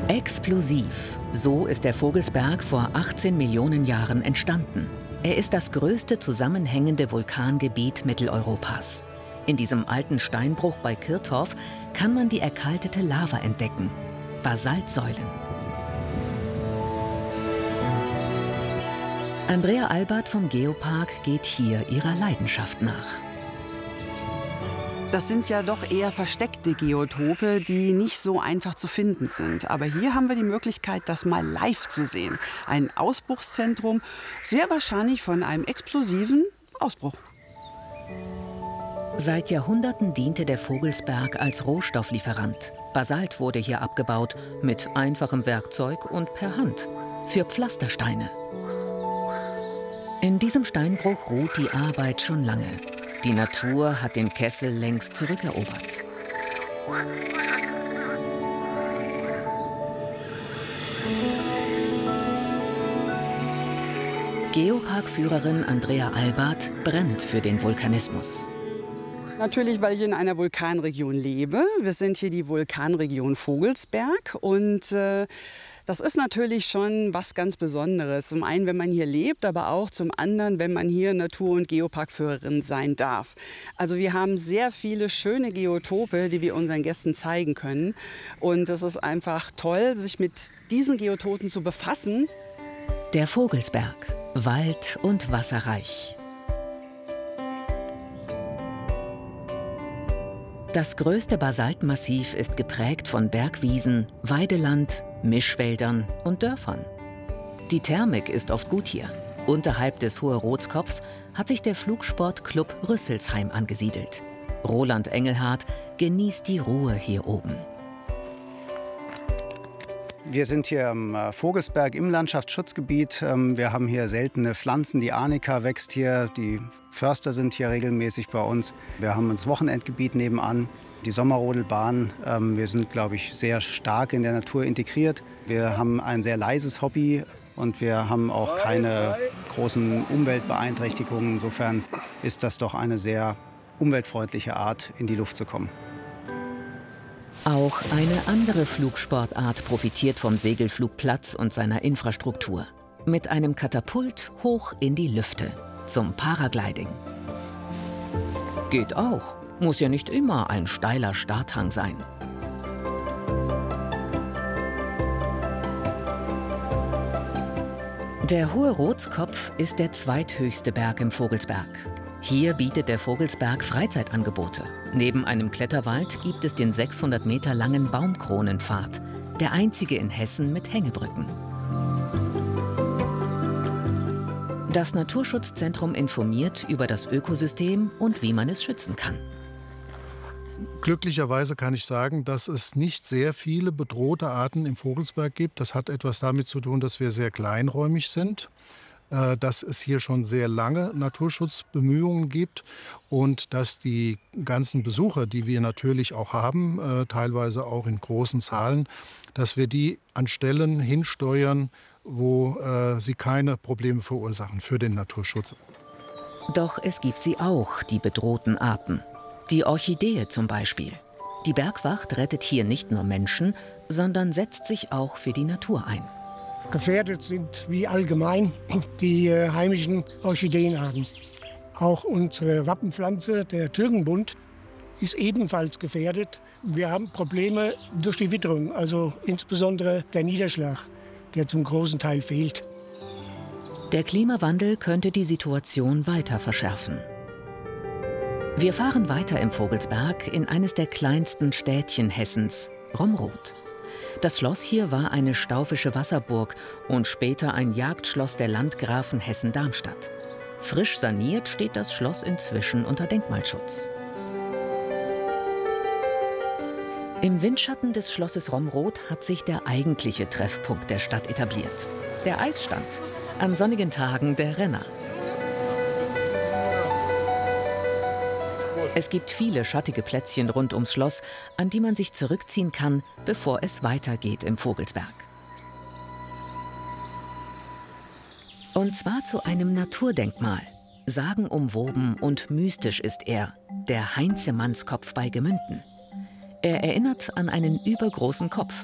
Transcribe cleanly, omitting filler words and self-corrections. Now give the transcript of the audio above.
Explosiv. So ist der Vogelsberg vor 18 Millionen Jahren entstanden. Er ist das größte zusammenhängende Vulkangebiet Mitteleuropas. In diesem alten Steinbruch bei Kirchhoff kann man die erkaltete Lava entdecken. Basaltsäulen. Andrea Albert vom Geopark geht hier ihrer Leidenschaft nach. Das sind ja doch eher versteckte Geotope, die nicht so einfach zu finden sind. Aber hier haben wir die Möglichkeit, das mal live zu sehen. Ein Ausbruchszentrum, sehr wahrscheinlich von einem explosiven Ausbruch. Seit Jahrhunderten diente der Vogelsberg als Rohstofflieferant. Basalt wurde hier abgebaut, mit einfachem Werkzeug und per Hand, für Pflastersteine. In diesem Steinbruch ruht die Arbeit schon lange. Die Natur hat den Kessel längst zurückerobert. Geoparkführerin Andrea Albert brennt für den Vulkanismus. Natürlich, weil ich in einer Vulkanregion lebe. Wir sind hier die Vulkanregion Vogelsberg und das ist natürlich schon was ganz Besonderes. Zum einen, wenn man hier lebt, aber auch zum anderen, wenn man hier Natur- und Geoparkführerin sein darf. Also wir haben sehr viele schöne Geotope, die wir unseren Gästen zeigen können. Und es ist einfach toll, sich mit diesen Geotopen zu befassen. Der Vogelsberg, wald- und wasserreich. Das größte Basaltmassiv ist geprägt von Bergwiesen, Weideland, Mischwäldern und Dörfern. Die Thermik ist oft gut hier. Unterhalb des Hohe-Rotskopfs hat sich der Flugsportclub Rüsselsheim angesiedelt. Roland Engelhardt genießt die Ruhe hier oben. Wir sind hier am Vogelsberg im Landschaftsschutzgebiet. Wir haben hier seltene Pflanzen. Die Arnika wächst hier. Die Förster sind hier regelmäßig bei uns. Wir haben das Wochenendgebiet nebenan, die Sommerrodelbahn. Wir sind, glaube ich, sehr stark in der Natur integriert. Wir haben ein sehr leises Hobby und wir haben auch keine großen Umweltbeeinträchtigungen. Insofern ist das doch eine sehr umweltfreundliche Art, in die Luft zu kommen. Auch eine andere Flugsportart profitiert vom Segelflugplatz und seiner Infrastruktur. Mit einem Katapult hoch in die Lüfte, zum Paragliding. Geht auch, muss ja nicht immer ein steiler Starthang sein. Der Hohe Rotskopf ist der zweithöchste Berg im Vogelsberg. Hier bietet der Vogelsberg Freizeitangebote. Neben einem Kletterwald gibt es den 600 Meter langen Baumkronenpfad, der einzige in Hessen mit Hängebrücken. Das Naturschutzzentrum informiert über das Ökosystem und wie man es schützen kann. Glücklicherweise kann ich sagen, dass es nicht sehr viele bedrohte Arten im Vogelsberg gibt. Das hat etwas damit zu tun, dass wir sehr kleinräumig sind, dass es hier schon sehr lange Naturschutzbemühungen gibt und dass die ganzen Besucher, die wir natürlich auch haben, teilweise auch in großen Zahlen, dass wir die an Stellen hinsteuern, wo sie keine Probleme verursachen für den Naturschutz. Doch es gibt sie auch, die bedrohten Arten. Die Orchidee zum Beispiel. Die Bergwacht rettet hier nicht nur Menschen, sondern setzt sich auch für die Natur ein. Gefährdet sind wie allgemein die heimischen Orchideenarten. Auch unsere Wappenpflanze, der Türkenbund, ist ebenfalls gefährdet. Wir haben Probleme durch die Witterung, also insbesondere der Niederschlag, der zum großen Teil fehlt. Der Klimawandel könnte die Situation weiter verschärfen. Wir fahren weiter im Vogelsberg in eines der kleinsten Städtchen Hessens, Romrod. Das Schloss hier war eine staufische Wasserburg und später ein Jagdschloss der Landgrafen Hessen-Darmstadt. Frisch saniert steht das Schloss inzwischen unter Denkmalschutz. Im Windschatten des Schlosses Romrod hat sich der eigentliche Treffpunkt der Stadt etabliert. Der Eisstand, an sonnigen Tagen der Renner. Es gibt viele schattige Plätzchen rund ums Schloss, an die man sich zurückziehen kann, bevor es weitergeht im Vogelsberg. Und zwar zu einem Naturdenkmal. Sagenumwoben und mystisch ist er, der Heinzemannskopf bei Gemünden. Er erinnert an einen übergroßen Kopf.